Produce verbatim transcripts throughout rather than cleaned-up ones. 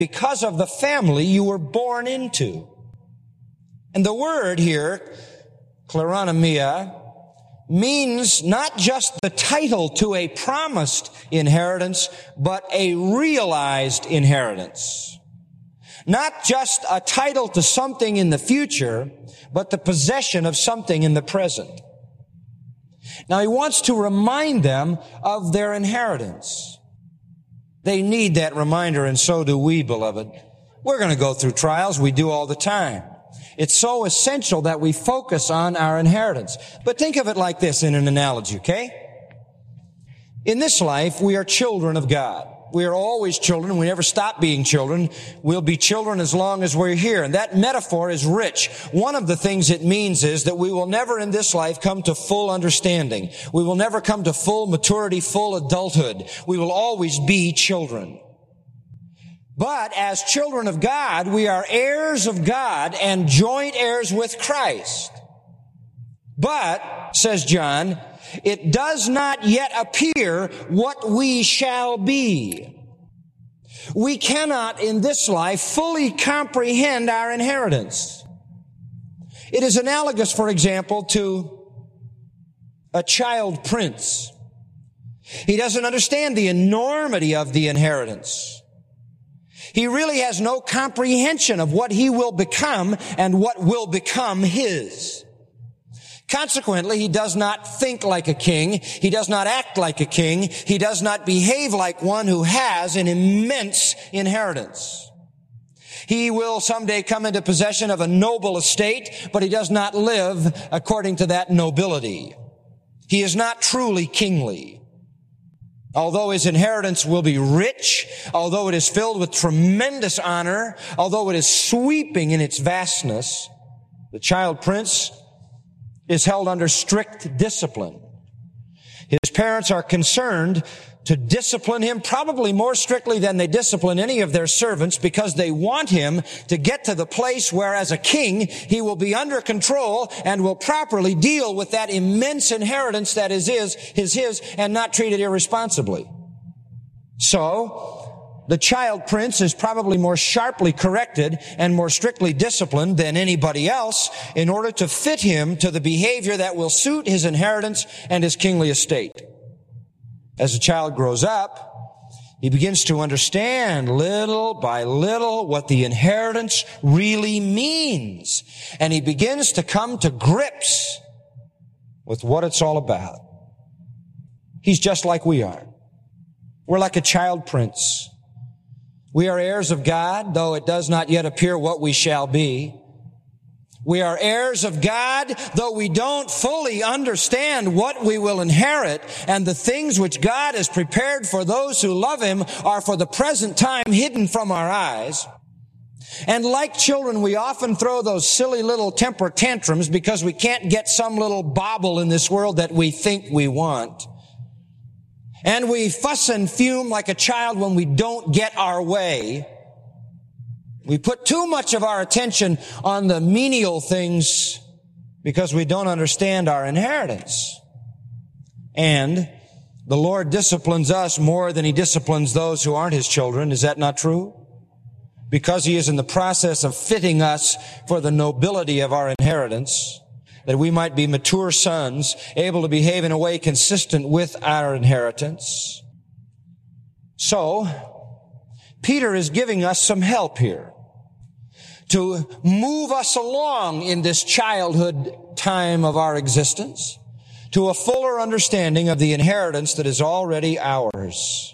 because of the family you were born into. And the word here, kleronomia, means not just the title to a promised inheritance, but a realized inheritance. Not just a title to something in the future, but the possession of something in the present. Now he wants to remind them of their inheritance. They need that reminder, and so do we, beloved. We're going to go through trials. We do all the time. It's so essential that we focus on our inheritance. But think of it like this in an analogy, okay? In this life, we are children of God. We are always children. We never stop being children. We'll be children as long as we're here. And that metaphor is rich. One of the things it means is that we will never in this life come to full understanding. We will never come to full maturity, full adulthood. We will always be children. But as children of God, we are heirs of God and joint heirs with Christ. But, says John, it does not yet appear what we shall be. We cannot in this life fully comprehend our inheritance. It is analogous, for example, to a child prince. He doesn't understand the enormity of the inheritance. He really has no comprehension of what he will become and what will become his. Consequently, he does not think like a king. He does not act like a king. He does not behave like one who has an immense inheritance. He will someday come into possession of a noble estate, but he does not live according to that nobility. He is not truly kingly. Although his inheritance will be rich, although it is filled with tremendous honor, although it is sweeping in its vastness, the child prince is held under strict discipline. His parents are concerned to discipline him probably more strictly than they discipline any of their servants, because they want him to get to the place where as a king he will be under control and will properly deal with that immense inheritance that is his, is his, and not treat it irresponsibly. So, the child prince is probably more sharply corrected and more strictly disciplined than anybody else in order to fit him to the behavior that will suit his inheritance and his kingly estate. As a child grows up, he begins to understand little by little what the inheritance really means. And he begins to come to grips with what it's all about. He's just like we are. We're like a child prince. We are heirs of God, though it does not yet appear what we shall be. We are heirs of God, though we don't fully understand what we will inherit, and the things which God has prepared for those who love Him are for the present time hidden from our eyes. And like children, we often throw those silly little temper tantrums because we can't get some little bauble in this world that we think we want. And we fuss and fume like a child when we don't get our way. We put too much of our attention on the menial things because we don't understand our inheritance. And the Lord disciplines us more than He disciplines those who aren't His children. Is that not true? Because He is in the process of fitting us for the nobility of our inheritance, that we might be mature sons, able to behave in a way consistent with our inheritance. So, Peter is giving us some help here to move us along in this childhood time of our existence to a fuller understanding of the inheritance that is already ours.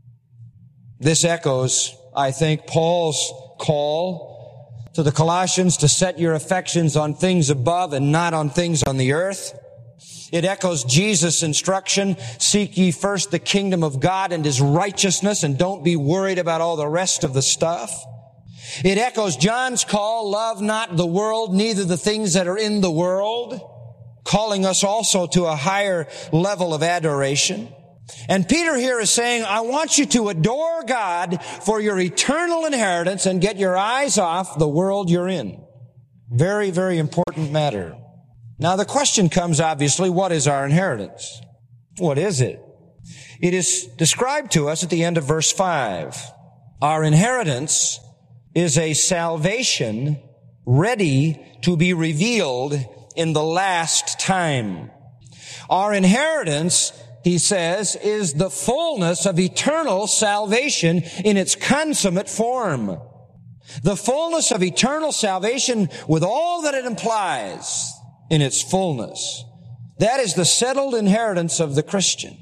This echoes, I think, Paul's call to the Colossians to set your affections on things above and not on things on the earth. It echoes Jesus' instruction, seek ye first the kingdom of God and His righteousness, and don't be worried about all the rest of the stuff. It echoes John's call, love not the world, neither the things that are in the world, calling us also to a higher level of adoration. And Peter here is saying, I want you to adore God for your eternal inheritance and get your eyes off the world you're in. Very, very important matter. Now the question comes, obviously, what is our inheritance? What is it? It is described to us at the end of verse five. Our inheritance is a salvation ready to be revealed in the last time. Our inheritance, he says, is the fullness of eternal salvation in its consummate form. The fullness of eternal salvation with all that it implies in its fullness. That is the settled inheritance of the Christian.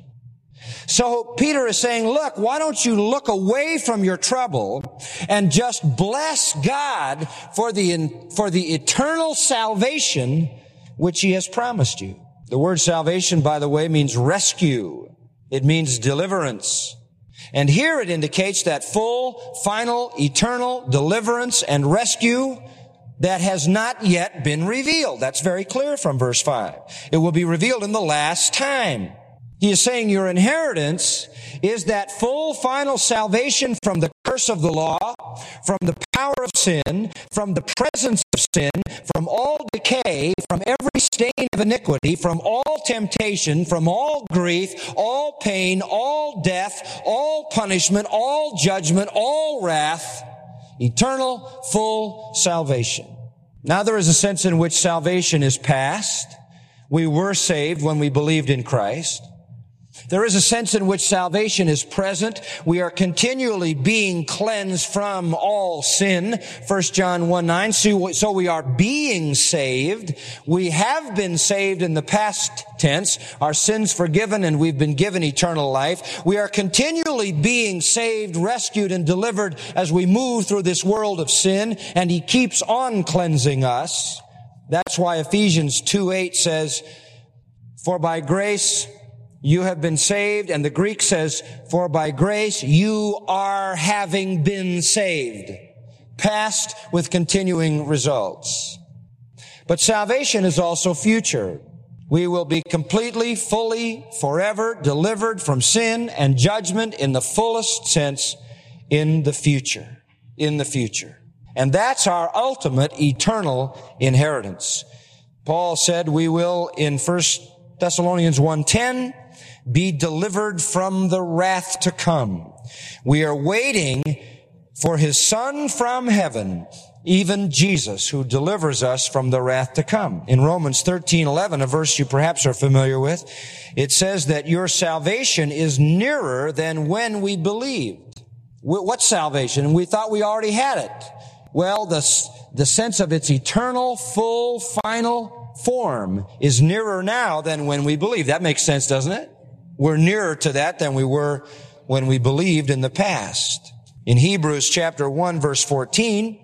So Peter is saying, look, why don't you look away from your trouble and just bless God for the, for the eternal salvation which he has promised you. The word salvation, by the way, means rescue. It means deliverance. And here it indicates that full, final, eternal deliverance and rescue that has not yet been revealed. That's very clear from verse five. It will be revealed in the last time. He is saying your inheritance is that full, final salvation from the curse of the law, from the power of sin, from the presence of sin, from all decay, from every stain of iniquity, from all temptation, from all grief, all pain, all death, all punishment, all judgment, all wrath, eternal, full salvation. Now there is a sense in which salvation is past. We were saved when we believed in Christ. There is a sense in which salvation is present. We are continually being cleansed from all sin. First John one nine. So we are being saved. We have been saved in the past tense. Our sins forgiven and we've been given eternal life. We are continually being saved, rescued, and delivered as we move through this world of sin. And he keeps on cleansing us. That's why Ephesians two eight says, for by grace you have been saved, and the Greek says, for by grace you are having been saved. Past with continuing results. But salvation is also future. We will be completely, fully, forever delivered from sin and judgment in the fullest sense in the future. In the future. And that's our ultimate eternal inheritance. Paul said we will in First Thessalonians one ten, be delivered from the wrath to come. We are waiting for his Son from heaven, even Jesus, who delivers us from the wrath to come. In Romans thirteen eleven, a verse you perhaps are familiar with, it says that your salvation is nearer than when we believed. What salvation? We thought we already had it. Well, the, the sense of its eternal, full, final form is nearer now than when we believed. That makes sense, doesn't it? We're nearer to that than we were when we believed in the past. In Hebrews chapter one verse fourteen,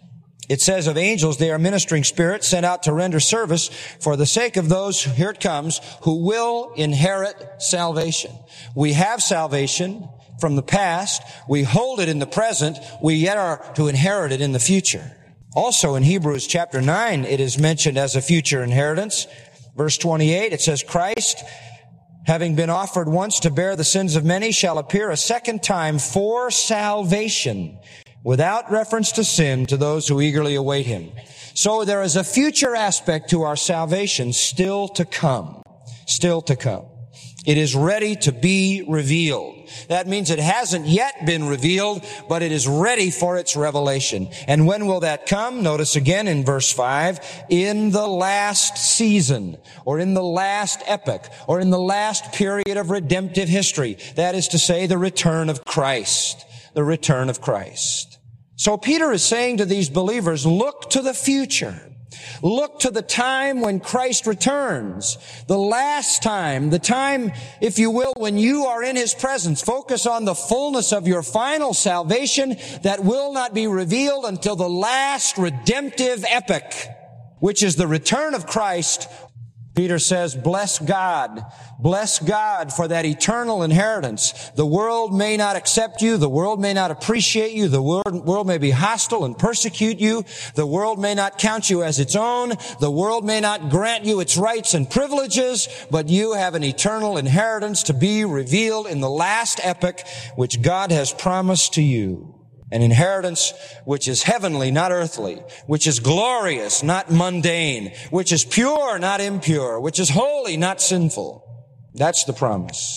it says of angels, they are ministering spirits sent out to render service for the sake of those, here it comes, who will inherit salvation. We have salvation from the past. We hold it in the present. We yet are to inherit it in the future. Also in Hebrews chapter nine, it is mentioned as a future inheritance. Verse twenty-eight, it says, Christ, having been offered once to bear the sins of many, shall appear a second time for salvation, without reference to sin, to those who eagerly await him. So there is a future aspect to our salvation still to come. Still to come. It is ready to be revealed. That means it hasn't yet been revealed, but it is ready for its revelation. And when will that come? Notice again in verse five, in the last season, or in the last epoch, or in the last period of redemptive history. That is to say, the return of Christ. The return of Christ. So Peter is saying to these believers, look to the future. Look to the time when Christ returns. The last time, the time, if you will, when you are in his presence. Focus on the fullness of your final salvation that will not be revealed until the last redemptive epoch, which is the return of Christ. Peter says, bless God. Bless God for that eternal inheritance. The world may not accept you. The world may not appreciate you. The world, world may be hostile and persecute you. The world may not count you as its own. The world may not grant you its rights and privileges, but you have an eternal inheritance to be revealed in the last epoch, which God has promised to you. An inheritance which is heavenly, not earthly, which is glorious, not mundane, which is pure, not impure, which is holy, not sinful. That's the promise.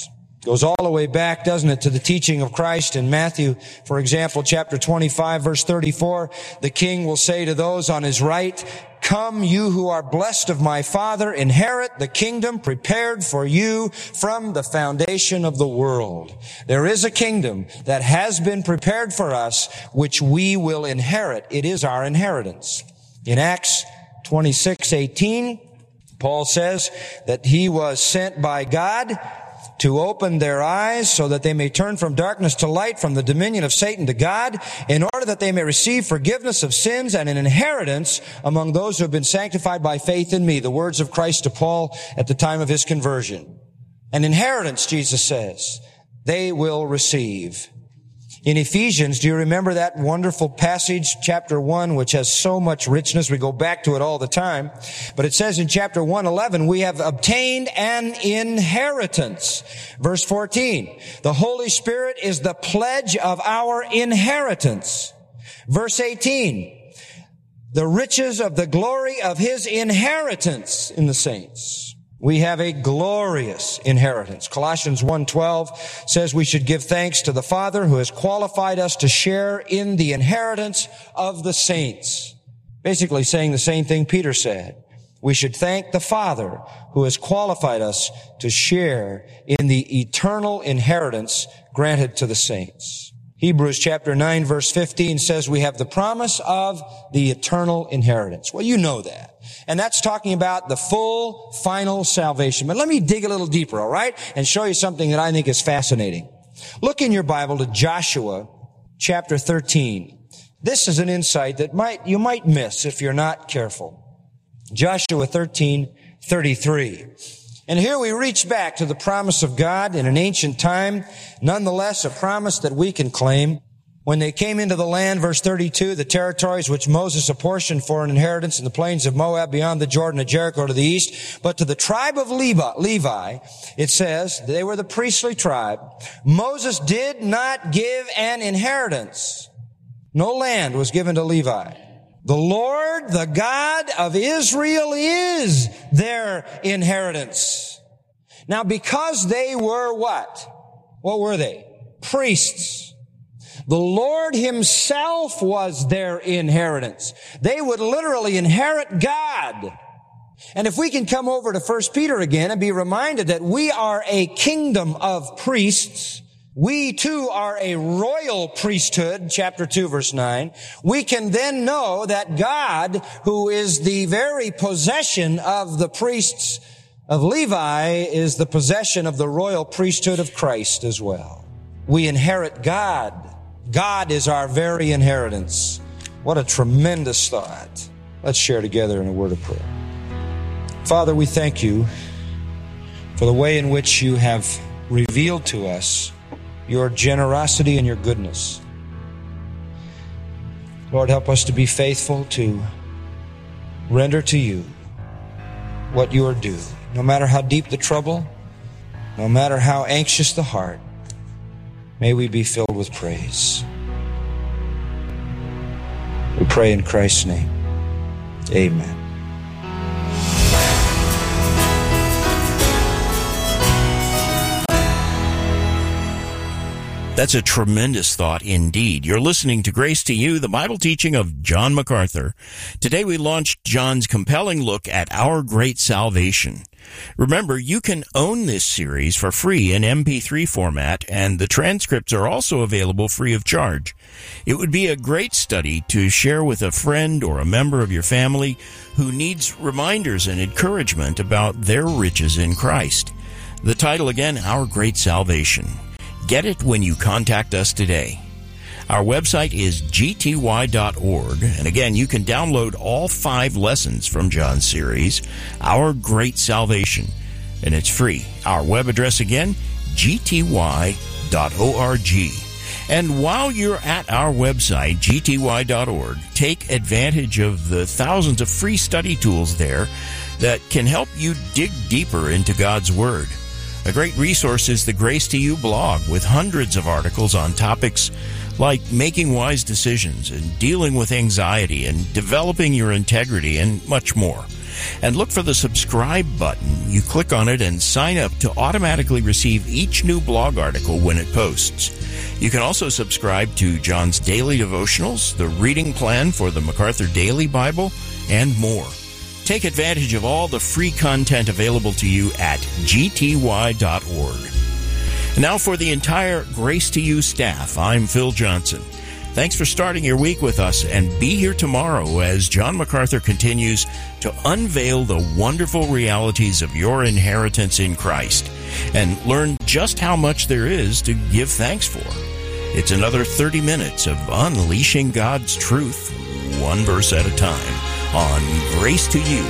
Goes all the way back, doesn't it, to the teaching of Christ in Matthew, for example, chapter twenty-five, verse thirty-four. The king will say to those on his right, "Come, you who are blessed of my Father, inherit the kingdom prepared for you from the foundation of the world." There is a kingdom that has been prepared for us, which we will inherit. It is our inheritance. In Acts twenty-six eighteen, Paul says that he was sent by God to open their eyes so that they may turn from darkness to light, from the dominion of Satan to God, in order that they may receive forgiveness of sins and an inheritance among those who have been sanctified by faith in me. The words of Christ to Paul at the time of his conversion. An inheritance, Jesus says, they will receive. In Ephesians, do you remember that wonderful passage, chapter one, which has so much richness? We go back to it all the time. But it says in chapter one eleven, we have obtained an inheritance. Verse fourteen, the Holy Spirit is the pledge of our inheritance. Verse eighteen, the riches of the glory of his inheritance in the saints. We have a glorious inheritance. Colossians one twelve says we should give thanks to the Father who has qualified us to share in the inheritance of the saints. Basically saying the same thing Peter said. We should thank the Father who has qualified us to share in the eternal inheritance granted to the saints. Hebrews chapter nine verse fifteen says we have the promise of the eternal inheritance. Well, you know that. And that's talking about the full, final salvation. But let me dig a little deeper, all right? And show you something that I think is fascinating. Look in your Bible to Joshua chapter thirteen. This is an insight that might you might miss if you're not careful. Joshua thirteen thirty-three. And here we reach back to the promise of God in an ancient time, nonetheless a promise that we can claim. When they came into the land, verse thirty-two, the territories which Moses apportioned for an inheritance in the plains of Moab beyond the Jordan of Jericho to the east, but to the tribe of Levi, it says, they were the priestly tribe, Moses did not give an inheritance. No land was given to Levi. The Lord, the God of Israel, is their inheritance. Now, because they were what? What were they? Priests. The Lord himself was their inheritance. They would literally inherit God. And if we can come over to First Peter again and be reminded that we are a kingdom of priests, we too are a royal priesthood, chapter two, verse nine, we can then know that God, who is the very possession of the priests of Levi, is the possession of the royal priesthood of Christ as well. We inherit God. God is our very inheritance. What a tremendous thought. Let's share together in a word of prayer. Father, we thank you for the way in which you have revealed to us your generosity and your goodness. Lord, help us to be faithful to render to you what you are due. No matter how deep the trouble, no matter how anxious the heart, may we be filled with praise. We pray in Christ's name. Amen. That's a tremendous thought indeed. You're listening to Grace to You, the Bible teaching of John MacArthur. Today we launched John's compelling look at our great salvation. Remember, you can own this series for free in M P three format, and the transcripts are also available free of charge. It would be a great study to share with a friend or a member of your family who needs reminders and encouragement about their riches in Christ. The title again, Our Great Salvation. Get it when you contact us today. Our website is G T Y dot org, and again, you can download all five lessons from John's series, Our Great Salvation, and it's free. Our web address again, G T Y dot org. And while you're at our website, G T Y dot org, take advantage of the thousands of free study tools there that can help you dig deeper into God's Word. A great resource is the Grace to You blog with hundreds of articles on topics like making wise decisions and dealing with anxiety and developing your integrity and much more. And look for the subscribe button. You click on it and sign up to automatically receive each new blog article when it posts. You can also subscribe to John's daily devotionals, the reading plan for the MacArthur Daily Bible, and more. Take advantage of all the free content available to you at g t y dot org. Now for the entire Grace to You staff, I'm Phil Johnson. Thanks for starting your week with us, and be here tomorrow as John MacArthur continues to unveil the wonderful realities of your inheritance in Christ and learn just how much there is to give thanks for. It's another thirty minutes of unleashing God's truth, one verse at a time, on Grace to You.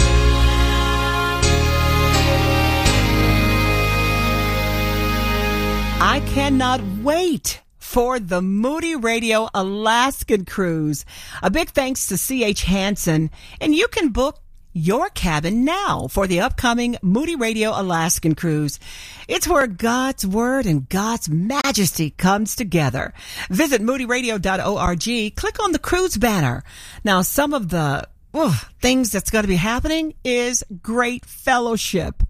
I cannot wait for the Moody Radio Alaskan Cruise. A big thanks to C H Hansen, and you can book your cabin now for the upcoming Moody Radio Alaskan Cruise. It's where God's Word and God's majesty comes together. Visit moody radio dot org. Click on the cruise banner. Now, some of the uh, things that's going to be happening is great fellowship,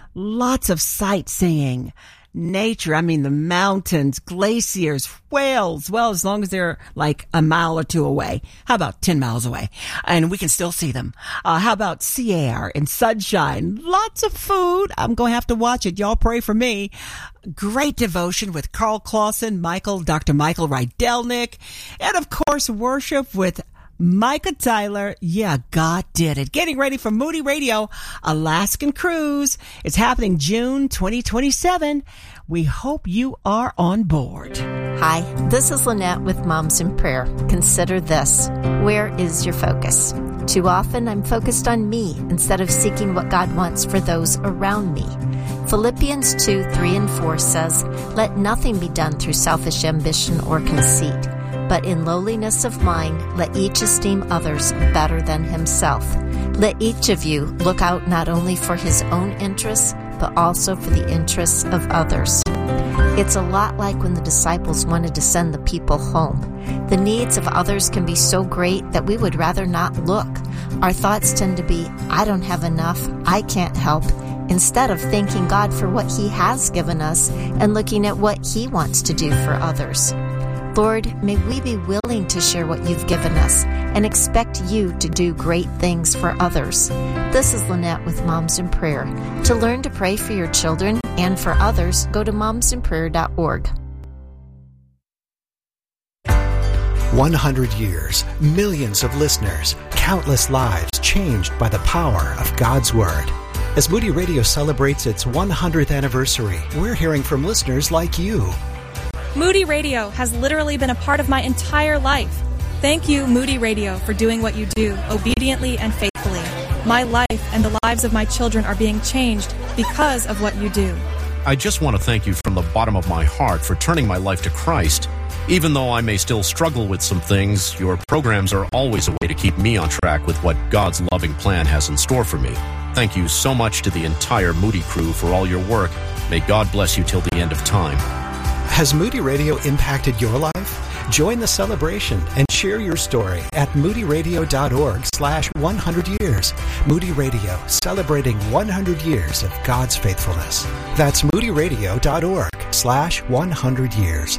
lots of sightseeing, nature. I mean, the mountains, glaciers, whales. Well, as long as they're like a mile or two away. How about ten miles away? And we can still see them. Uh, how about sea air and sunshine? Lots of food. I'm going to have to watch it. Y'all pray for me. Great devotion with Carl Clausen, Michael, Doctor Michael Rydelnik, and of course, worship with Micah Tyler. Yeah, God did it. Getting ready for Moody Radio Alaskan Cruise. It's happening June twenty twenty-seven. We hope you are on board. Hi, this is Lynette with Moms in Prayer. Consider this. Where is your focus? Too often I'm focused on me instead of seeking what God wants for those around me. Philippians two, three, and four says, "Let nothing be done through selfish ambition or conceit, but in lowliness of mind, let each esteem others better than himself. Let each of you look out not only for his own interests, but also for the interests of others." It's a lot like when the disciples wanted to send the people home. The needs of others can be so great that we would rather not look. Our thoughts tend to be, I don't have enough, I can't help, instead of thanking God for what He has given us and looking at what He wants to do for others. Lord, may we be willing to share what you've given us and expect you to do great things for others. This is Lynette with Moms in Prayer. To learn to pray for your children and for others, go to moms in prayer dot org. one hundred years, millions of listeners, countless lives changed by the power of God's Word. As Moody Radio celebrates its one hundredth anniversary, we're hearing from listeners like you. Moody Radio has literally been a part of my entire life. Thank you, Moody Radio, for doing what you do, obediently and faithfully. My life and the lives of my children are being changed because of what you do. I just want to thank you from the bottom of my heart for turning my life to Christ. Even though I may still struggle with some things, your programs are always a way to keep me on track with what God's loving plan has in store for me. Thank you so much to the entire Moody crew for all your work. May God bless you till the end of time. Has Moody Radio impacted your life? Join the celebration and share your story at moody radio dot org slash one hundred years. Moody Radio, celebrating one hundred years of God's faithfulness. That's moody radio dot org slash one hundred years.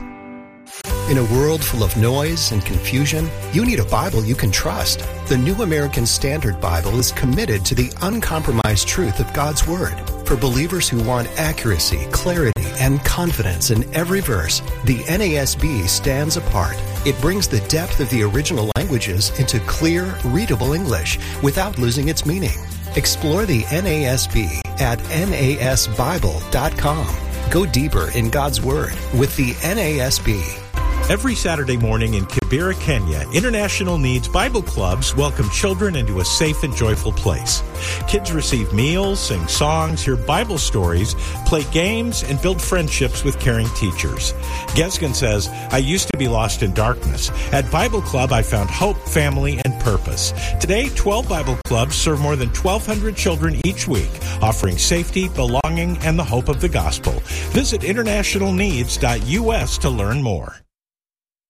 In a world full of noise and confusion, you need a Bible you can trust. The New American Standard Bible is committed to the uncompromised truth of God's Word. For believers who want accuracy, clarity, and confidence in every verse, the N A S B stands apart. It brings the depth of the original languages into clear, readable English without losing its meaning. Explore the N A S B at N A S bible dot com. Go deeper in God's Word with the N A S B. Every Saturday morning in Kibera, Kenya, International Needs Bible Clubs welcome children into a safe and joyful place. Kids receive meals, sing songs, hear Bible stories, play games, and build friendships with caring teachers. Gesgen says, I used to be lost in darkness. At Bible Club, I found hope, family, and purpose. Today, twelve Bible Clubs serve more than twelve hundred children each week, offering safety, belonging, and the hope of the gospel. Visit international needs dot U S to learn more.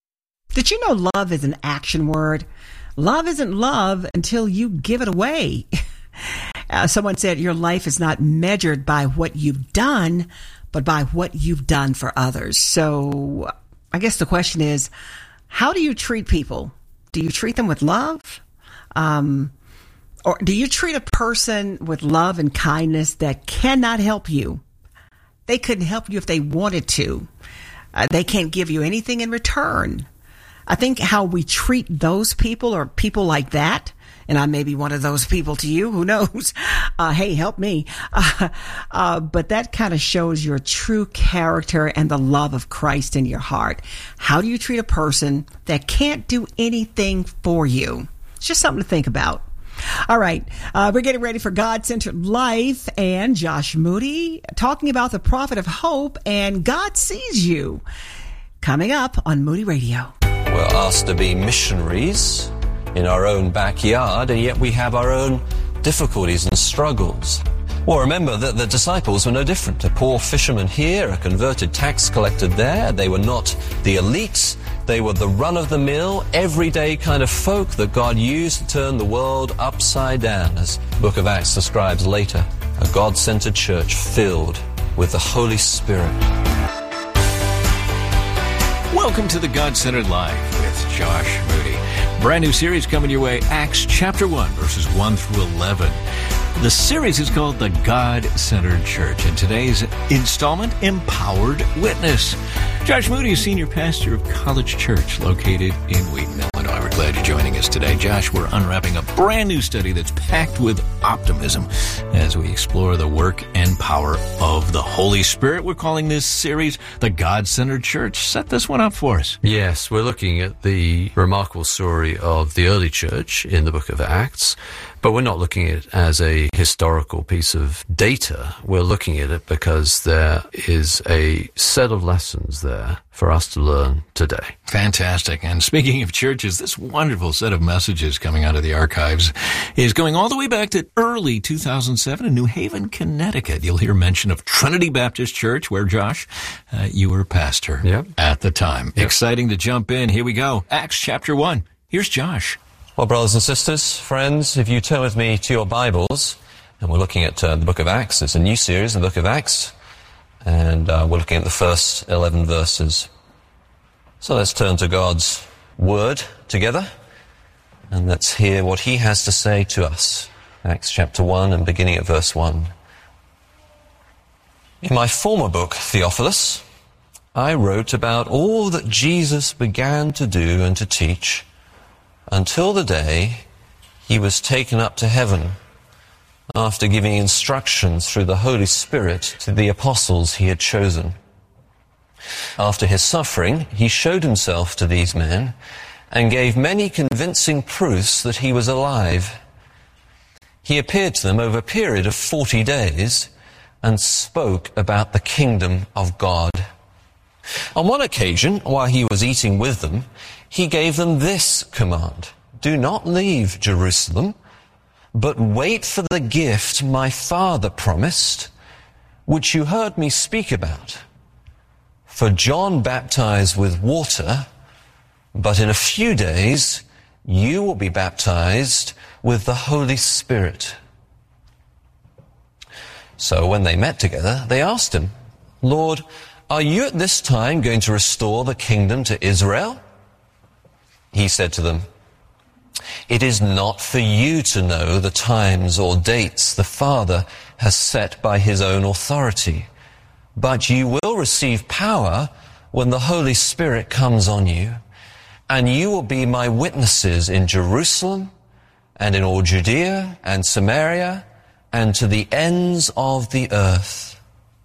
Did you know love is an action word? Love isn't love until you give it away. Uh, someone said your life is not measured by what you've done, but by what you've done for others. So I guess the question is, how do you treat people? Do you treat them with love? Um, or do you treat a person with love and kindness that cannot help you? They couldn't help you if they wanted to. Uh, they can't give you anything in return. I think how we treat those people or people like that, and I may be one of those people to you, who knows? Uh, hey, help me. Uh, uh, but that kind of shows your true character and the love of Christ in your heart. How do you treat a person that can't do anything for you? It's just something to think about. All right. Uh, we're getting ready for God-Centered Life, and Josh Moody talking about the prophet of hope and God sees you. Coming up on Moody Radio. We're asked to be missionaries in our own backyard, and yet we have our own difficulties and struggles. Well, remember that the disciples were no different. A poor fisherman here, a converted tax collector there. They were not the elites. They were the run-of-the-mill, everyday kind of folk that God used to turn the world upside down, as the book of Acts describes later. A God-centered church filled with the Holy Spirit. Welcome to the God-Centered Life with Josh Moody. Brand new series coming your way, Acts chapter one, verses one through eleven. The series is called The God-Centered Church, and today's installment, Empowered Witness. Josh Moody is senior pastor of College Church located in Wheaton, Illinois. We're glad you're joining us today. Josh, we're unwrapping a brand new study that's packed with optimism as we explore the work and power of the Holy Spirit. We're calling this series The God-Centered Church. Set this one up for us. Yes, we're looking at the remarkable story of the early church in the book of Acts. But we're not looking at it as a historical piece of data. We're looking at it because there is a set of lessons there for us to learn today. Fantastic. And speaking of churches, this wonderful set of messages coming out of the archives is going all the way back to early two thousand seven in New Haven, Connecticut. You'll hear mention of Trinity Baptist Church, where, Josh, uh, you were pastor yep. at the time. Yep. Exciting to jump in. Here we go. Acts chapter one. Here's Josh. Well, brothers and sisters, friends, if you turn with me to your Bibles, and we're looking at uh, the book of Acts. It's a new series, the book of Acts, and uh, we're looking at the first eleven verses. So let's turn to God's Word together, and let's hear what He has to say to us. Acts chapter one, and beginning at verse one. In my former book, Theophilus, I wrote about all that Jesus began to do and to teach, until the day He was taken up to heaven, after giving instructions through the Holy Spirit to the apostles He had chosen. After His suffering, He showed Himself to these men and gave many convincing proofs that He was alive. He appeared to them over a period of forty days and spoke about the kingdom of God. On one occasion, while He was eating with them, He gave them this command: do not leave Jerusalem, but wait for the gift my Father promised, which you heard me speak about. For John baptized with water, but in a few days you will be baptized with the Holy Spirit. So when they met together, they asked Him, Lord, are you at this time going to restore the kingdom to Israel? He said to them, it is not for you to know the times or dates the Father has set by His own authority, but you will receive power when the Holy Spirit comes on you, and you will be my witnesses in Jerusalem and in all Judea and Samaria and to the ends of the earth.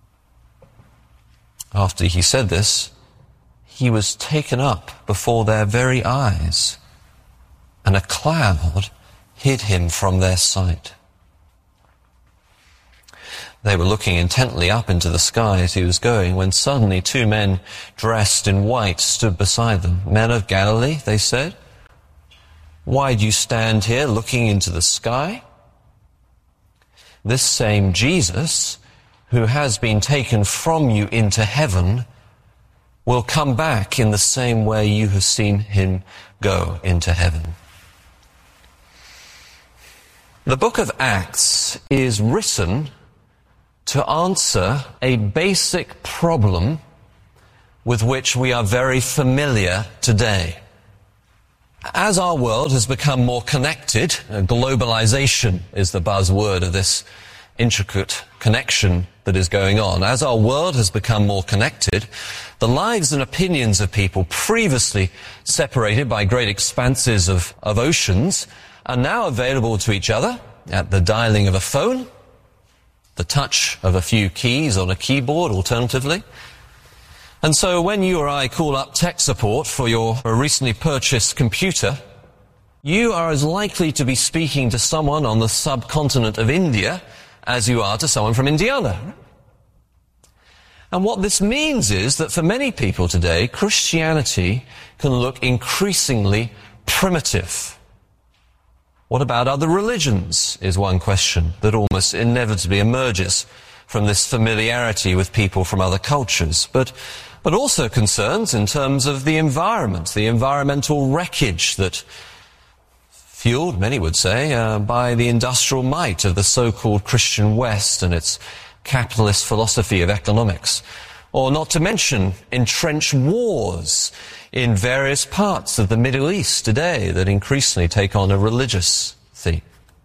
After He said this, He was taken up before their very eyes, and a cloud hid Him from their sight. They were looking intently up into the sky as He was going, when suddenly two men dressed in white stood beside them. Men of Galilee, they said, why do you stand here looking into the sky? This same Jesus, who has been taken from you into heaven, will come back in the same way you have seen him go into heaven. The book of Acts is written to answer a basic problem with which we are very familiar today. As our world has become more connected, globalization is the buzzword of this intricate connection that is going on. As our world has become more connected, the lives and opinions of people previously separated by great expanses of, of oceans are now available to each other at the dialing of a phone, the touch of a few keys on a keyboard alternatively. And so when you or I call up tech support for your recently purchased computer, you are as likely to be speaking to someone on the subcontinent of India as you are to someone from Indiana. And what this means is that for many people today, Christianity can look increasingly primitive. What about other religions, is one question that almost inevitably emerges from this familiarity with people from other cultures, but but also concerns in terms of the environment, the environmental wreckage that fueled, many would say, uh, by the industrial might of the so-called Christian West and its capitalist philosophy of economics. Or not to mention entrenched wars in various parts of the Middle East today that increasingly take on a religious theme.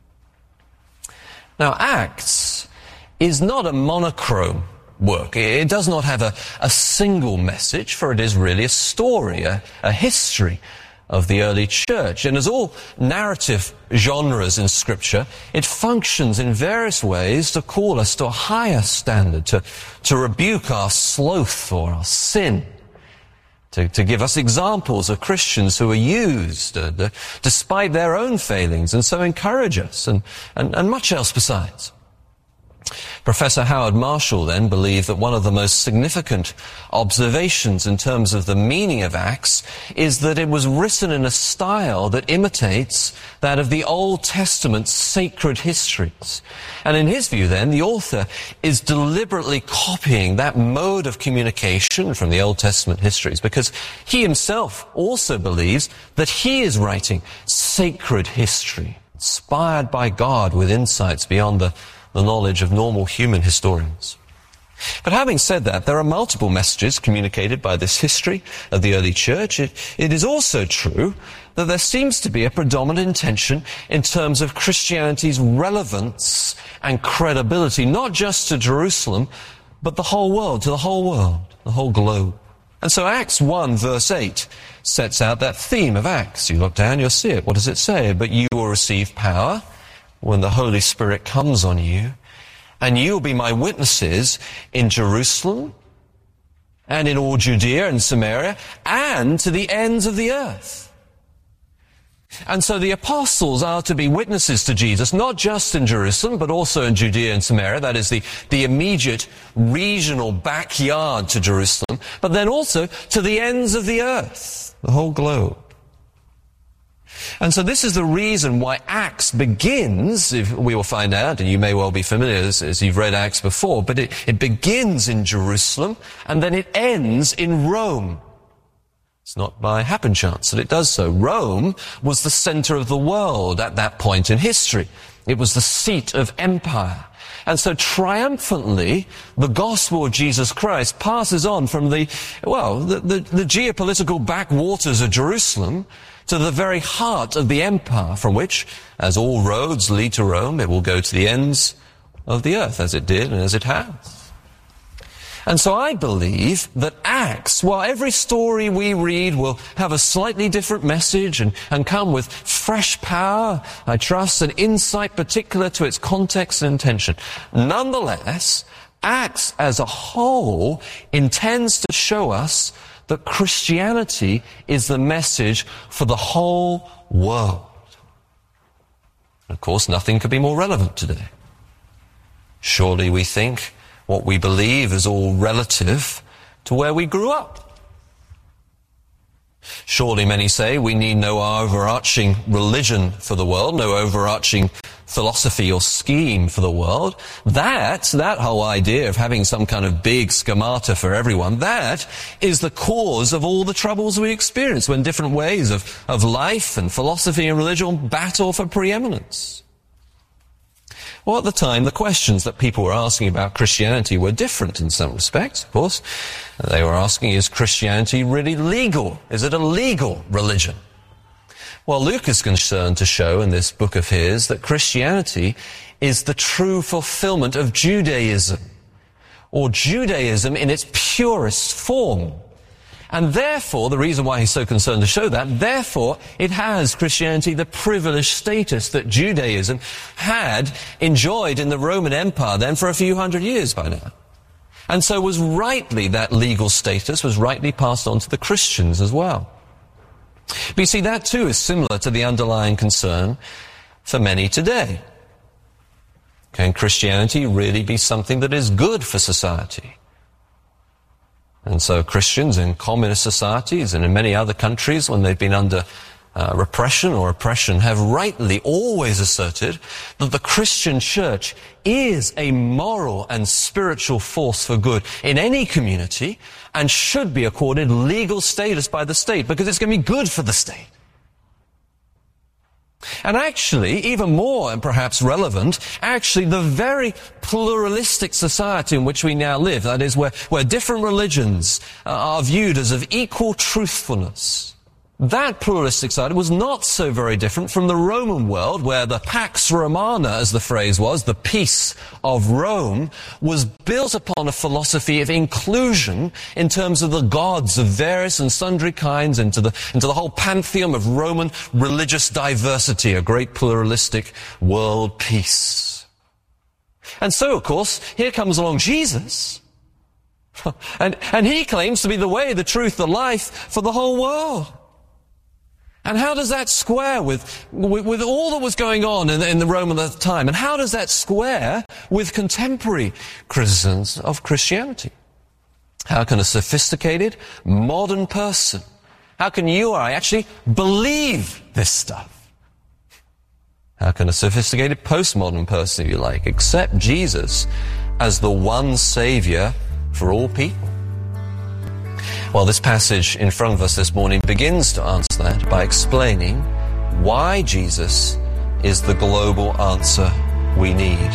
Now, Acts is not a monochrome work. It does not have a, a single message, for it is really a story, a, a history of the early church. And as all narrative genres in Scripture, it functions in various ways to call us to a higher standard, to, to rebuke our sloth or our sin, to, to give us examples of Christians who are used uh, the, despite their own failings, and so encourage us, and, and, and much else besides. Professor Howard Marshall then believed that one of the most significant observations in terms of the meaning of Acts is that it was written in a style that imitates that of the Old Testament's sacred histories. And in his view then, the author is deliberately copying that mode of communication from the Old Testament histories, because he himself also believes that he is writing sacred history, inspired by God with insights beyond the the knowledge of normal human historians. But having said that, there are multiple messages communicated by this history of the early church. It, it is also true that there seems to be a predominant intention in terms of Christianity's relevance and credibility, not just to Jerusalem, but the whole world, to the whole world, the whole globe. And so Acts one verse eight sets out that theme of Acts. You look down, you'll see it. What does it say? But you will receive power when the Holy Spirit comes on you, and you will be my witnesses in Jerusalem, and in all Judea and Samaria, and to the ends of the earth. And so the apostles are to be witnesses to Jesus, not just in Jerusalem, but also in Judea and Samaria, that is the, the immediate regional backyard to Jerusalem, but then also to the ends of the earth, the whole globe. And so this is the reason why Acts begins, if we will find out, and you may well be familiar as, as you've read Acts before, but it, it begins in Jerusalem and then it ends in Rome. It's not by happen chance that it does so. Rome was the center of the world at that point in history. It was the seat of empire. And so triumphantly, the gospel of Jesus Christ passes on from the, well, the, the, the geopolitical backwaters of Jerusalem to the very heart of the empire, from which, as all roads lead to Rome, it will go to the ends of the earth, as it did and as it has. And so I believe that Acts, while every story we read will have a slightly different message and, and come with fresh power, I trust, and insight particular to its context and intention, nonetheless, Acts as a whole intends to show us that Christianity is the message for the whole world. And of course, nothing could be more relevant today. Surely we think what we believe is all relative to where we grew up. Surely, many say, we need no overarching religion for the world, no overarching philosophy or scheme for the world. That, that whole idea of having some kind of big schemata for everyone, that is the cause of all the troubles we experience when different ways of, of life and philosophy and religion battle for preeminence. Well, at the time, the questions that people were asking about Christianity were different in some respects, of course. They were asking, is Christianity really legal? Is it a legal religion? Well, Luke is concerned to show in this book of his that Christianity is the true fulfillment of Judaism, or Judaism in its purest form. And therefore, the reason why he's so concerned to show that, therefore, it has, Christianity, the privileged status that Judaism had enjoyed in the Roman Empire then for a few hundred years by now. And so was rightly, that legal status was rightly passed on to the Christians as well. But you see, that too is similar to the underlying concern for many today. Can Christianity really be something that is good for society? And so Christians in communist societies and in many other countries, when they've been under uh, repression or oppression, have rightly always asserted that the Christian church is a moral and spiritual force for good in any community and should be accorded legal status by the state because it's going to be good for the state. And actually, even more and perhaps relevant, actually the very pluralistic society in which we now live, that is where, where different religions uh, are viewed as of equal truthfulness, that pluralistic society was not so very different from the Roman world where the Pax Romana, as the phrase was, the peace of Rome, was built upon a philosophy of inclusion in terms of the gods of various and sundry kinds into the, into the whole pantheon of Roman religious diversity, a great pluralistic world peace. And so, of course, here comes along Jesus, and, and he claims to be the way, the truth, the life for the whole world. And how does that square with, with, with all that was going on in, in the Rome at the time? And how does that square with contemporary criticisms of Christianity? How can a sophisticated, modern person, how can you or I actually believe this stuff? How can a sophisticated postmodern person, if you like, accept Jesus as the one Savior for all people? Well, this passage in front of us this morning begins to answer that by explaining why Jesus is the global answer we need.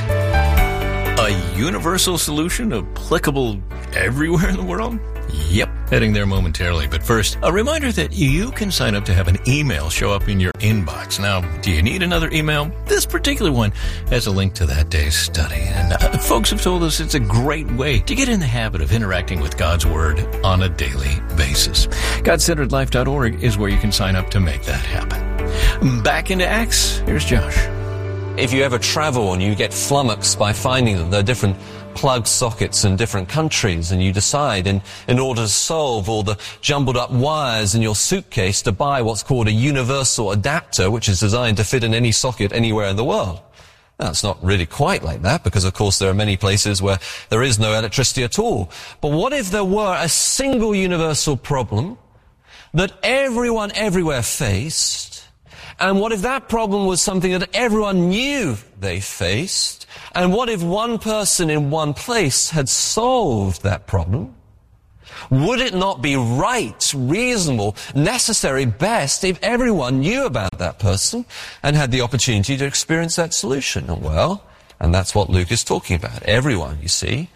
A universal solution applicable everywhere in the world? Yep, heading there momentarily. But first, a reminder that you can sign up to have an email show up in your inbox. Now, do you need another email? This particular one has a link to that day's study. And uh, folks have told us it's a great way to get in the habit of interacting with God's Word on a daily basis. God Centered Life dot org is where you can sign up to make that happen. Back into Acts, here's Josh. If you ever travel and you get flummoxed by finding that there are different plug sockets in different countries, and you decide in, in order to solve all the jumbled up wires in your suitcase to buy what's called a universal adapter, which is designed to fit in any socket anywhere in the world. Now, it's not really quite like that, because of course there are many places where there is no electricity at all. But what if there were a single universal problem that everyone everywhere faced? And what if that problem was something that everyone knew they faced? And what if one person in one place had solved that problem? Would it not be right, reasonable, necessary, best if everyone knew about that person and had the opportunity to experience that solution? And well, and that's what Luke is talking about. Everyone, you see,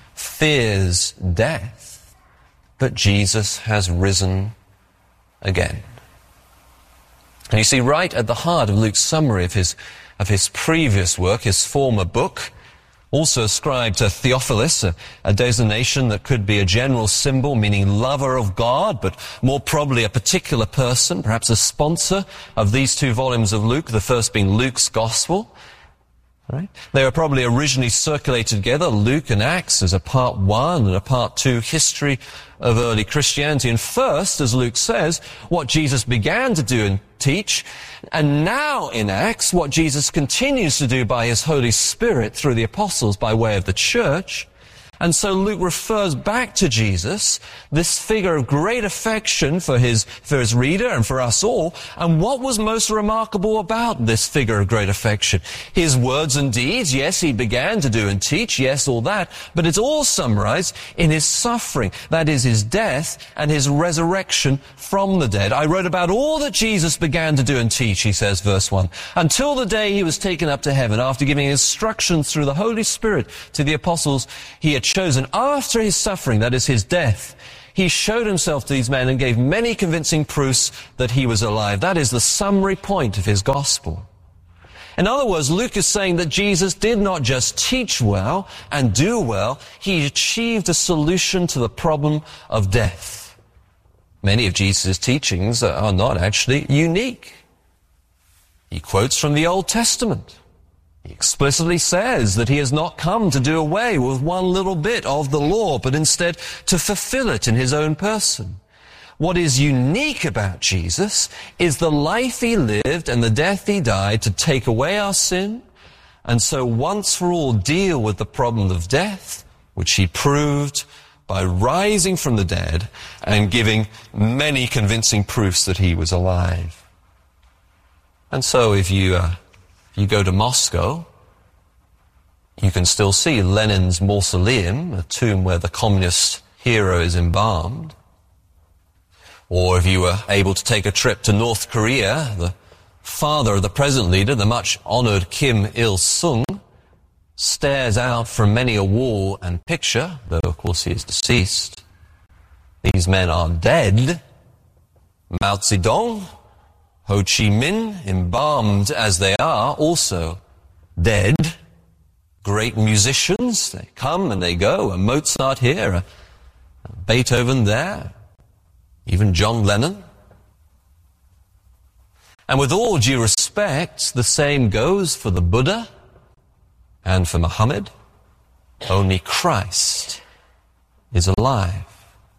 fears death, but Jesus has risen again. And you see, right at the heart of Luke's summary of his of his previous work, his former book, also ascribed to Theophilus, a, a designation that could be a general symbol meaning lover of God, but more probably a particular person, perhaps a sponsor of these two volumes of Luke, the first being Luke's Gospel. Right? They were probably originally circulated together, Luke and Acts, as a part one and a part two history of early Christianity. And first, as Luke says, what Jesus began to do and teach, and now in Acts, what Jesus continues to do by his Holy Spirit through the apostles by way of the church. And so Luke refers back to Jesus, this figure of great affection for his, for his reader and for us all. And what was most remarkable about this figure of great affection? His words and deeds, yes, he began to do and teach, yes, all that, but it's all summarized in his suffering, that is his death and his resurrection from the dead. I wrote about all that Jesus began to do and teach, he says, verse one, until the day he was taken up to heaven, after giving instructions through the Holy Spirit to the apostles he had chosen. After his suffering, that is his death, he showed himself to these men and gave many convincing proofs that he was alive. That is the summary point of his gospel. In other words, Luke is saying that Jesus did not just teach well and do well, he achieved a solution to the problem of death. Many of Jesus' teachings are not actually unique. He quotes from the Old Testament. He explicitly says that he has not come to do away with one little bit of the law, but instead to fulfill it in his own person. What is unique about Jesus is the life he lived and the death he died to take away our sin, and so once for all deal with the problem of death, which he proved by rising from the dead and giving many convincing proofs that he was alive. And so if you... Uh, You go to Moscow, you can still see Lenin's mausoleum, a tomb where the communist hero is embalmed. Or if you were able to take a trip to North Korea, the father of the present leader, the much honored Kim Il-sung, stares out from many a wall and picture, though of course he is deceased. These men are dead. Mao Zedong, Ho Chi Minh, embalmed as they are, also dead. Great musicians, they come and they go. A Mozart here, a Beethoven there, even John Lennon. And with all due respect, the same goes for the Buddha and for Muhammad. Only Christ is alive.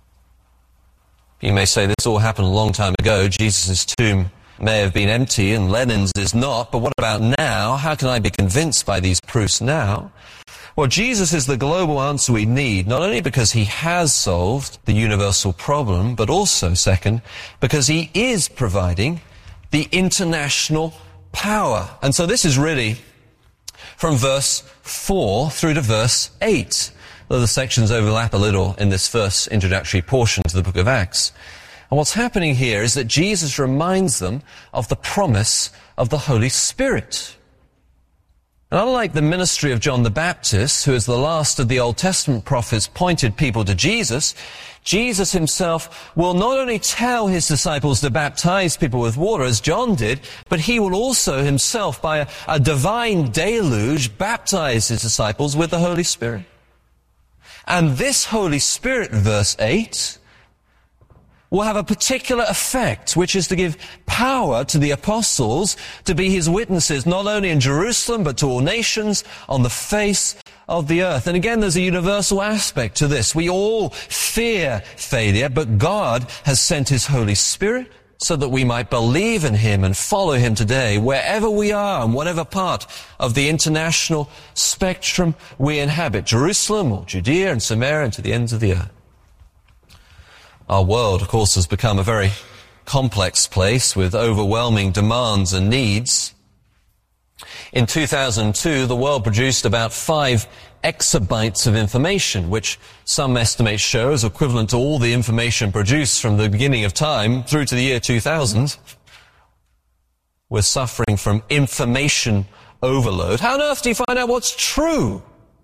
You may say this all happened a long time ago. Jesus' tomb may have been empty and Lenin's is not, but what about now? How can I be convinced by these proofs now? Well, Jesus is the global answer we need, not only because he has solved the universal problem, but also, second, because he is providing the international power. And so this is really from verse four through to verse eight, though the sections overlap a little in this first introductory portion to the book of Acts. And what's happening here is that Jesus reminds them of the promise of the Holy Spirit. And unlike the ministry of John the Baptist, who is the last of the Old Testament prophets pointed people to Jesus, Jesus himself will not only tell his disciples to baptize people with water, as John did, but he will also himself, by a, a divine deluge, baptize his disciples with the Holy Spirit. And this Holy Spirit, verse eight, will have a particular effect, which is to give power to the apostles to be his witnesses, not only in Jerusalem, but to all nations on the face of the earth. And again, there's a universal aspect to this. We all fear failure, but God has sent his Holy Spirit so that we might believe in him and follow him today, wherever we are, and whatever part of the international spectrum we inhabit, Jerusalem or Judea and Samaria and to the ends of the earth. Our world, of course, has become a very complex place with overwhelming demands and needs. In two thousand two, the world produced about five exabytes of information, which some estimates show is equivalent to all the information produced from the beginning of time through to the year two thousand. We're suffering from information overload. How on earth do you find out what's true?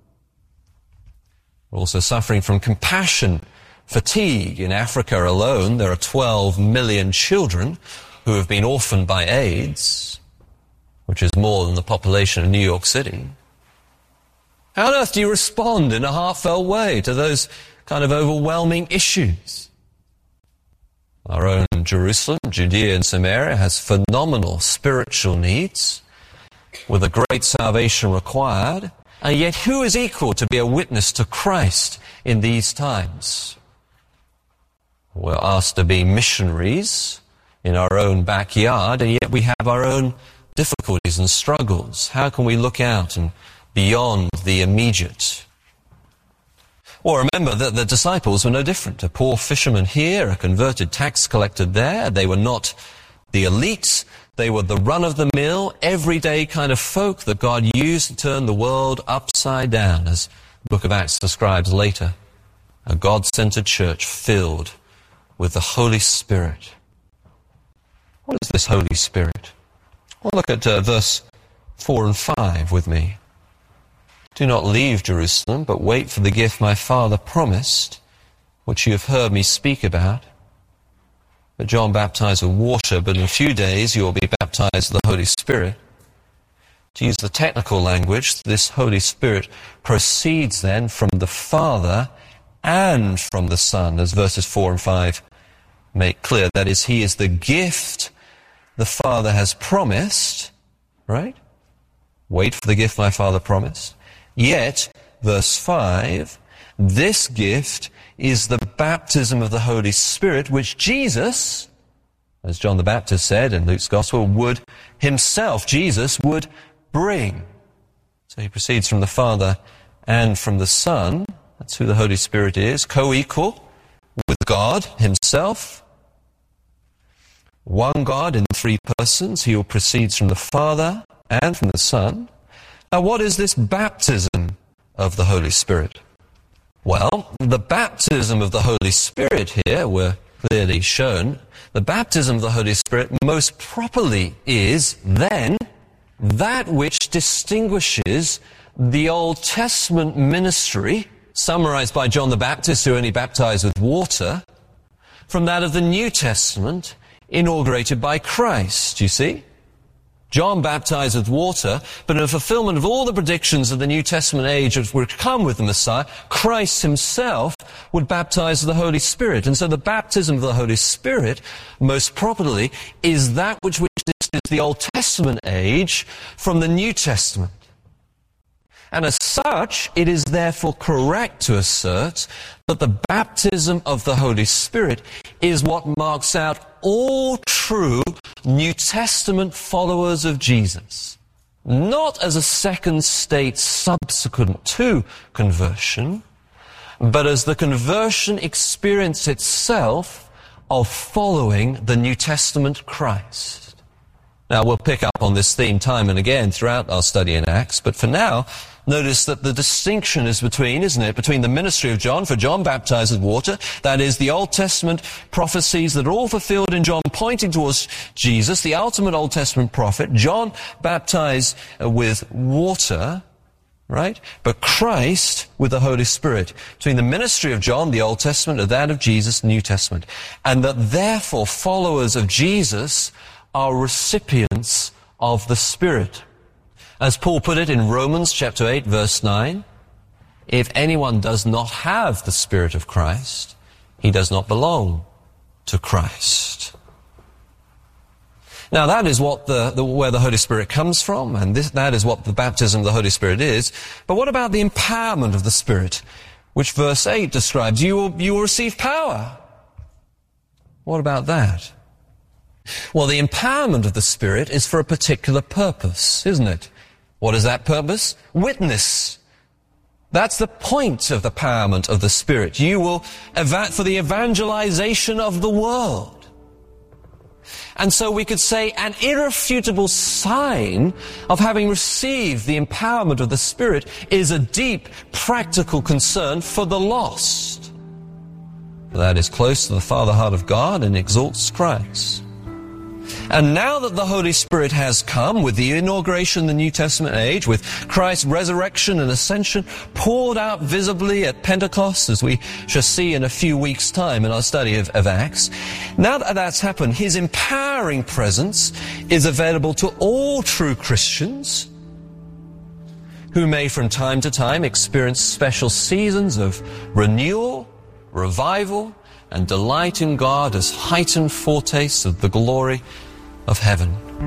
We're also suffering from compassion fatigue. In Africa alone, there are twelve million children who have been orphaned by AIDS, which is more than the population of New York City. How on earth do you respond in a heartfelt way to those kind of overwhelming issues? Our own Jerusalem, Judea and Samaria has phenomenal spiritual needs with a great salvation required, and yet who is equal to be a witness to Christ in these times? We're asked to be missionaries in our own backyard, and yet we have our own difficulties and struggles. How can we look out and beyond the immediate? Or remember that the disciples were no different. A poor fisherman here, a converted tax collector there. They were not the elite. They were the run-of-the-mill, everyday kind of folk that God used to turn the world upside down, as the book of Acts describes later. A God-centered church filled with the Holy Spirit. What is this Holy Spirit? Well, look at uh, verse four and five with me. Do not leave Jerusalem, but wait for the gift my Father promised, which you have heard me speak about. But John baptized with water, but in a few days you will be baptized with the Holy Spirit. To use the technical language, this Holy Spirit proceeds then from the Father and from the Son, as verses four and five make clear. That is, he is the gift the Father has promised, right? Wait for the gift my Father promised. Yet, verse five, this gift is the baptism of the Holy Spirit, which Jesus, as John the Baptist said in Luke's Gospel, would himself, Jesus, would bring. So he proceeds from the Father and from the Son. That's who the Holy Spirit is, co-equal with God himself. One God in three persons. He proceeds from the Father and from the Son. Now, what is this baptism of the Holy Spirit? Well, the baptism of the Holy Spirit here, we're clearly shown, the baptism of the Holy Spirit most properly is then that which distinguishes the Old Testament ministry, summarized by John the Baptist, who only baptized with water, from that of the New Testament, inaugurated by Christ, you see? John baptized with water, but in fulfillment of all the predictions of the New Testament age which would come with the Messiah, Christ himself would baptize with the Holy Spirit. And so the baptism of the Holy Spirit, most properly, is that which distinguishes the Old Testament age from the New Testament. And as such, it is therefore correct to assert that the baptism of the Holy Spirit is what marks out all true New Testament followers of Jesus. Not as a second state subsequent to conversion, but as the conversion experience itself of following the New Testament Christ. Now, we'll pick up on this theme time and again throughout our study in Acts, but for now, notice that the distinction is between, isn't it, between the ministry of John, for John baptized with water, that is, the Old Testament prophecies that are all fulfilled in John pointing towards Jesus, the ultimate Old Testament prophet. John baptized with water, right? But Christ with the Holy Spirit. Between the ministry of John, the Old Testament, and that of Jesus, the New Testament. And that therefore followers of Jesus are recipients of the Spirit. As Paul put it in Romans chapter eight, verse nine, if anyone does not have the Spirit of Christ, he does not belong to Christ. Now that is what the, the where the Holy Spirit comes from, and this, that is what the baptism of the Holy Spirit is. But what about the empowerment of the Spirit, which verse eight describes? You will, you will receive power. What about that? Well, the empowerment of the Spirit is for a particular purpose, isn't it? What is that purpose? Witness. That's the point of the empowerment of the Spirit. You will, eva- for the evangelization of the world. And so we could say an irrefutable sign of having received the empowerment of the Spirit is a deep practical concern for the lost. That is close to the Father heart of God and exalts Christ. And now that the Holy Spirit has come with the inauguration of the New Testament age, with Christ's resurrection and ascension poured out visibly at Pentecost, as we shall see in a few weeks' time in our study of, of Acts, now that that's happened, his empowering presence is available to all true Christians who may from time to time experience special seasons of renewal, revival, and delight in God as heightened foretastes of the glory of heaven.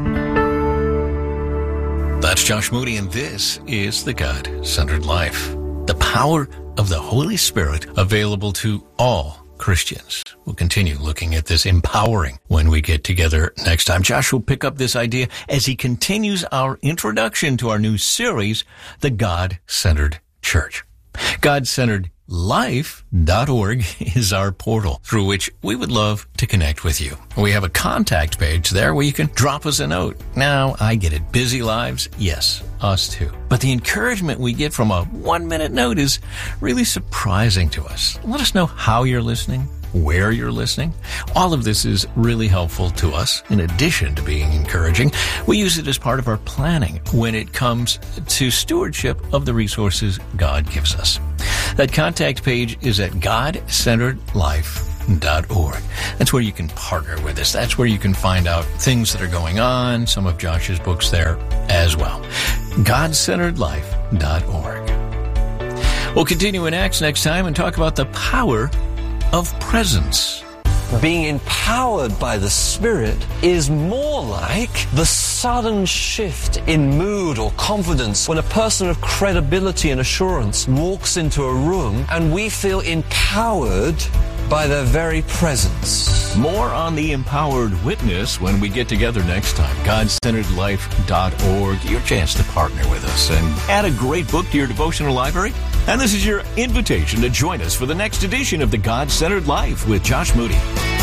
That's Josh Moody, and this is The God-Centered Life. The power of the Holy Spirit available to all Christians. We'll continue looking at this empowering when we get together next time. Josh will pick up this idea as he continues our introduction to our new series, The God-Centered Church. God-centered life dot org is our portal through which we would love to connect with you. We have a contact page there where you can drop us a note. Now, I get it. Busy lives? Yes, us too. But the encouragement we get from a one-minute note is really surprising to us. Let us know how you're listening, where you're listening. All of this is really helpful to us. In addition to being encouraging, we use it as part of our planning when it comes to stewardship of the resources God gives us. That contact page is at god centered life dot org. That's where you can partner with us. That's where you can find out things that are going on, some of Josh's books there as well. god centered life dot org. We'll continue in Acts next time and talk about the power of presence. Being empowered by the Spirit is more like the sudden shift in mood or confidence when a person of credibility and assurance walks into a room and we feel empowered by their very presence. More on the empowered witness when we get together next time. god centered life dot org. Your chance to partner with us and add a great book to your devotional library. And this is your invitation to join us for the next edition of the God-Centered Life with Josh Moody.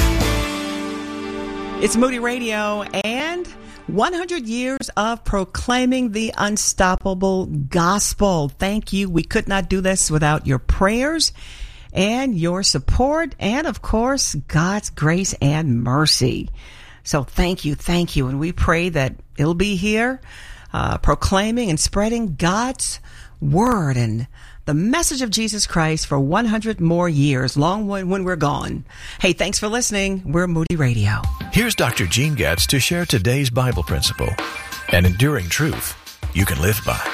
It's Moody Radio and one hundred years of proclaiming the unstoppable gospel. Thank you. We could not do this without your prayers and your support and, of course, God's grace and mercy. So thank you, thank you. And we pray that it'll be here uh, proclaiming and spreading God's word and the message of Jesus Christ for one hundred more years, long when, when we're gone. Hey, thanks for listening. We're Moody Radio. Here's Doctor Gene Getz to share today's Bible principle, an enduring truth you can live by.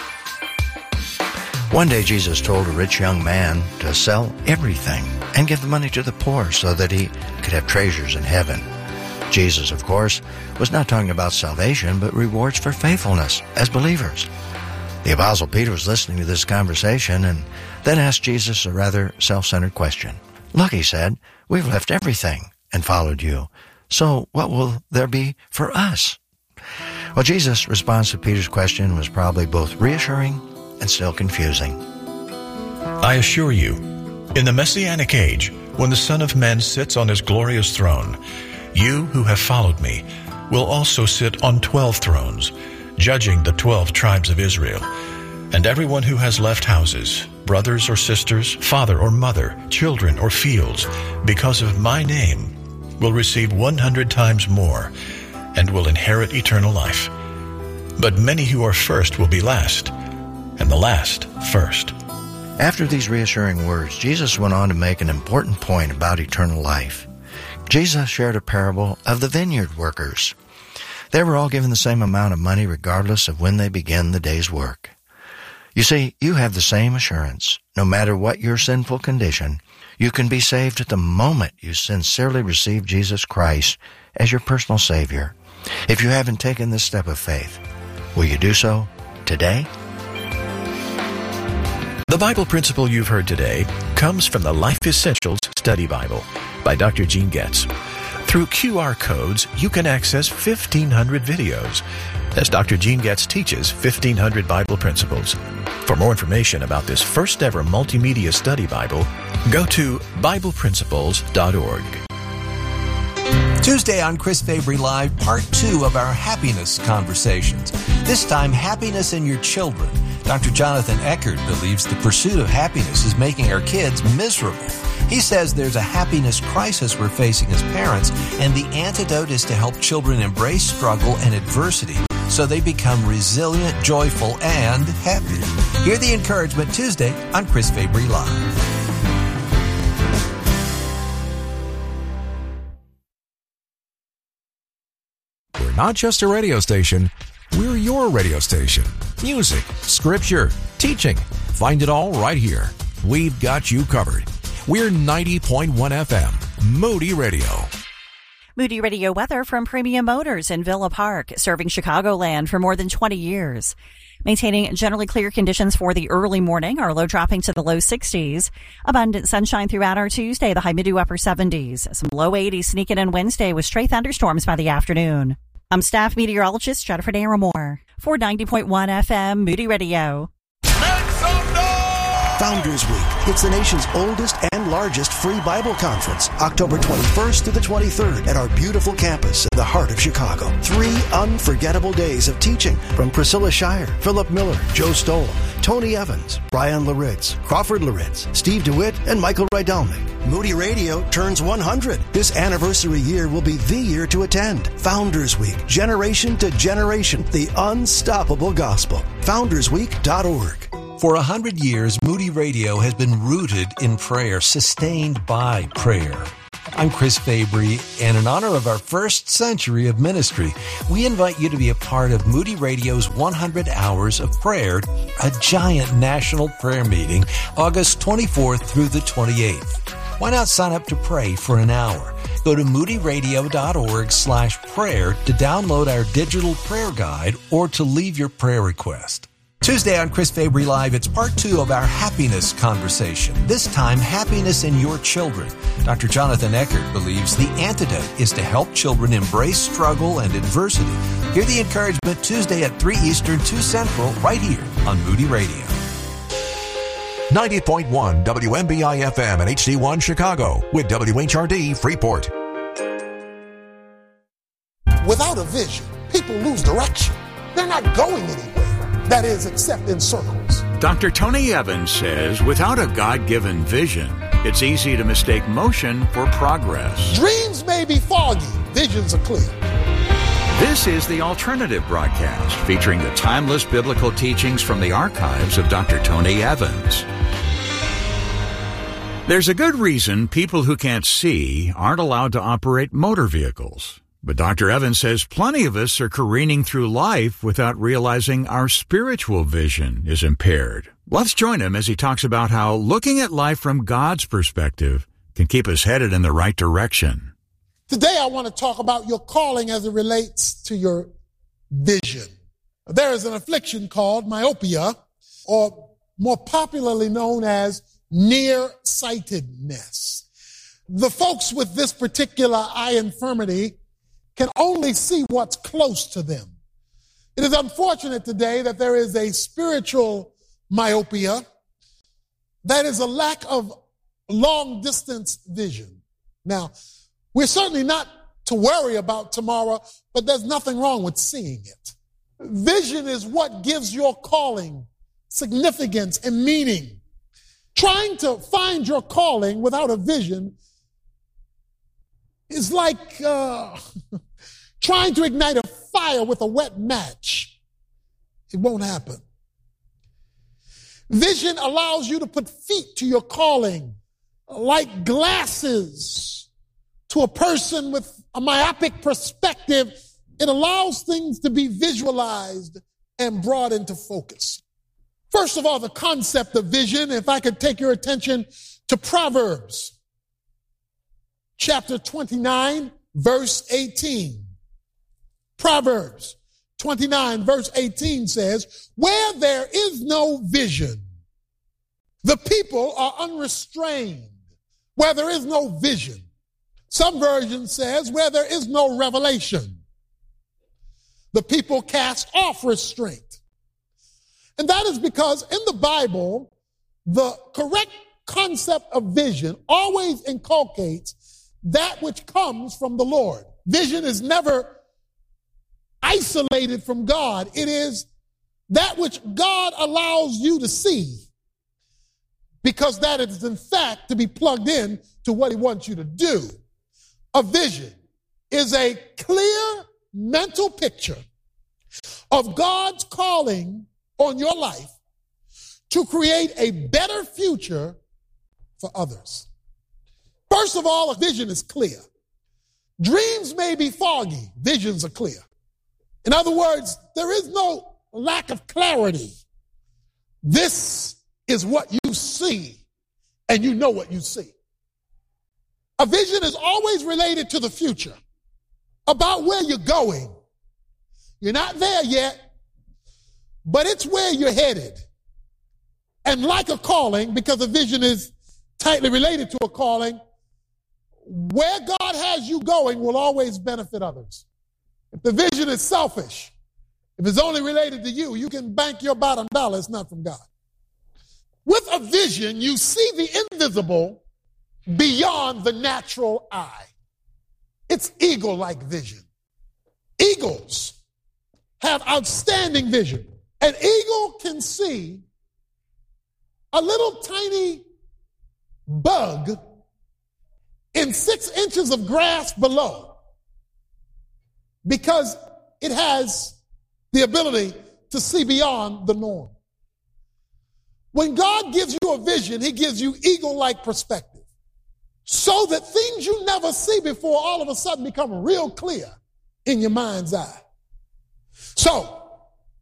One day Jesus told a rich young man to sell everything and give the money to the poor so that he could have treasures in heaven. Jesus, of course, was not talking about salvation, but rewards for faithfulness as believers. The Apostle Peter was listening to this conversation and then asked Jesus a rather self-centered question. Look, he said, we've left everything and followed you. So what will there be for us? Well, Jesus' response to Peter's question was probably both reassuring and still confusing. I assure you, in the Messianic age, when the Son of Man sits on his glorious throne, you who have followed me will also sit on twelve thrones, judging the twelve tribes of Israel. And everyone who has left houses, brothers or sisters, father or mother, children or fields, because of my name, will receive one hundred times more and will inherit eternal life. But many who are first will be last, and the last first. After these reassuring words, Jesus went on to make an important point about eternal life. Jesus shared a parable of the vineyard workers. They were all given the same amount of money regardless of when they began the day's work. You see, you have the same assurance. No matter what your sinful condition, you can be saved at the moment you sincerely receive Jesus Christ as your personal Savior. If you haven't taken this step of faith, will you do so today? The Bible principle you've heard today comes from the Life Essentials Study Bible by Doctor Gene Getz. Through Q R codes, you can access fifteen hundred videos as Doctor Gene Getz teaches fifteen hundred Bible principles. For more information about this first ever multimedia study Bible, go to bible principles dot org. Tuesday on Chris Fabry Live, part two of our happiness conversations. This time, happiness in your children. Doctor Jonathan Eckert believes the pursuit of happiness is making our kids miserable. He says there's a happiness crisis we're facing as parents, and the antidote is to help children embrace struggle and adversity so they become resilient, joyful, and happy. Hear the encouragement Tuesday on Chris Fabry Live. We're not just a radio station, we're your radio station. Music, scripture, teaching. Find it all right here. We've got you covered. We're ninety point one F M, Moody Radio. Moody Radio weather from Premium Motors in Villa Park, serving Chicagoland for more than twenty years. Maintaining generally clear conditions for the early morning, our low dropping to the low sixties. Abundant sunshine throughout our Tuesday, the high mid to upper seventies. Some low eighties sneaking in Wednesday with stray thunderstorms by the afternoon. I'm staff meteorologist Jennifer Naramore for ninety point one F M Moody Radio. Make some noise! Founders Week. It's the nation's oldest and largest free Bible conference, October twenty-first through the twenty-third at our beautiful campus in the heart of Chicago. Three unforgettable days of teaching from Priscilla Shire, Philip Miller, Joe Stoll, Tony Evans, Brian Laritz, Crawford Laritz, Steve DeWitt, and Michael Rydalnik. Moody Radio turns one hundred. This anniversary year will be the year to attend. Founders Week, generation to generation, the unstoppable gospel. founders week dot org. For a hundred years, Moody Radio has been rooted in prayer, sustained by prayer. I'm Chris Fabry, and in honor of our first century of ministry, we invite you to be a part of Moody Radio's one hundred Hours of Prayer, a giant national prayer meeting, August twenty-fourth through the twenty-eighth. Why not sign up to pray for an hour? Go to moody radio dot org slash prayer to download our digital prayer guide or to leave your prayer request. Tuesday on Chris Fabry Live, it's part two of our happiness conversation. This time, happiness in your children. Doctor Jonathan Eckert believes the antidote is to help children embrace struggle and adversity. Hear the encouragement Tuesday at three Eastern, two Central, right here on Moody Radio. ninety point one W M B I F M and H D one Chicago with W H R D Freeport. Without a vision, people lose direction. They're not going anywhere. That is, except in circles. Doctor Tony Evans says, without a God-given vision, it's easy to mistake motion for progress. Dreams may be foggy, visions are clear. This is the Alternative Broadcast, featuring the timeless biblical teachings from the archives of Doctor Tony Evans. There's a good reason people who can't see aren't allowed to operate motor vehicles. But Doctor Evans says plenty of us are careening through life without realizing our spiritual vision is impaired. Let's join him as he talks about how looking at life from God's perspective can keep us headed in the right direction. Today I want to talk about your calling as it relates to your vision. There is an affliction called myopia, or more popularly known as nearsightedness. The folks with this particular eye infirmity can only see what's close to them. It is unfortunate today that there is a spiritual myopia that is a lack of long distance vision. Now, we're certainly not to worry about tomorrow, but there's nothing wrong with seeing it. Vision is what gives your calling significance and meaning. Trying to find your calling without a vision is like uh, trying to ignite a fire with a wet match. It won't happen. Vision allows you to put feet to your calling, like glasses to a person with a myopic perspective. It allows things to be visualized and brought into focus. First of all, the concept of vision, if I could take your attention to Proverbs chapter twenty-nine, verse eighteen. Proverbs twenty-nine, verse eighteen says, where there is no vision, the people are unrestrained. Where there is no vision. Some version says, where there is no revelation, the people cast off restraint. And that is because in the Bible, the correct concept of vision always inculcates that which comes from the Lord. Vision is never isolated from God. It is that which God allows you to see, because that is in fact to be plugged in to what he wants you to do. A vision is a clear mental picture of God's calling on your life to create a better future for others. First of all, a vision is clear. Dreams may be foggy, visions are clear. In other words, there is no lack of clarity. This is what you see, and you know what you see. A vision is always related to the future, about where you're going. You're not there yet, but it's where you're headed. And like a calling, because a vision is tightly related to a calling, where God has you going will always benefit others. If the vision is selfish, if it's only related to you, you can bank your bottom dollar, it's not from God. With a vision, you see the invisible beyond the natural eye. It's eagle-like vision. Eagles have outstanding vision. An eagle can see a little tiny bug in six inches of grass below because it has the ability to see beyond the norm. When God gives you a vision, he gives you eagle-like perspective so that things you never see before all of a sudden become real clear in your mind's eye. So,